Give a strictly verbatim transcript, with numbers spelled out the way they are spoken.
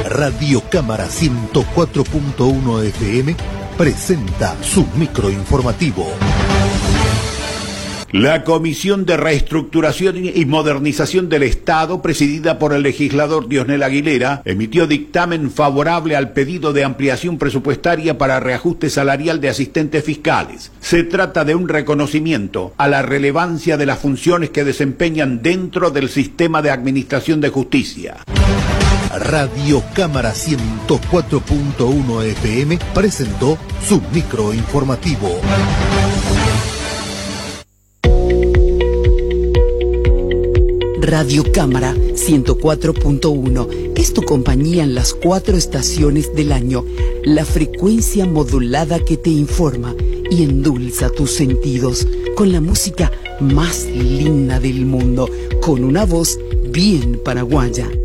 Radio Cámara ciento cuatro punto uno F M presenta su microinformativo. La Comisión de Reestructuración y Modernización del Estado, presidida por el legislador Diosnel Aguilera, emitió dictamen favorable al pedido de ampliación presupuestaria para reajuste salarial de asistentes fiscales. Se trata de un reconocimiento a la relevancia de las funciones que desempeñan dentro del sistema de administración de justicia. Radio Cámara ciento cuatro punto uno F M presentó su microinformativo. Radio Cámara ciento cuatro punto uno es tu compañía en las cuatro estaciones del año, la frecuencia modulada que te informa y endulza tus sentidos con la música más linda del mundo, con una voz bien paraguaya.